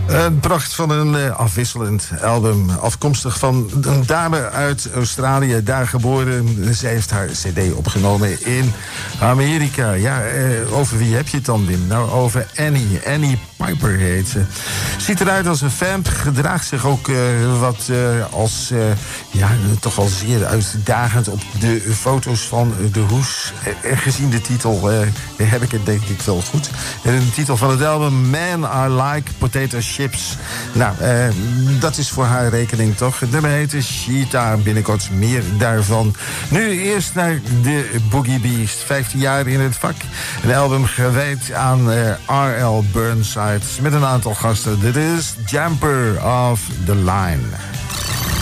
Een pracht van een afwisselend album. Afkomstig van een dame uit Australië, daar geboren. Zij heeft haar cd opgenomen in Amerika. Ja, over wie heb je het dan, Wim? Nou, over Annie. Annie Piper heet ze. Ziet eruit als een vamp. Gedraagt zich ook wat als... toch wel zeer uitdagend op de foto's van de hoes. En gezien de titel heb ik het denk ik wel goed. De titel van het album, Man I Like Potato Chips. Nou, dat is voor haar rekening toch. Het nummer heet Cheetah, binnenkort meer daarvan. Nu eerst naar de Boogie Beast. 15 jaar in het vak. Een album gewijd aan R.L. Burnside met een aantal gasten. Dit is Jumper of the Line.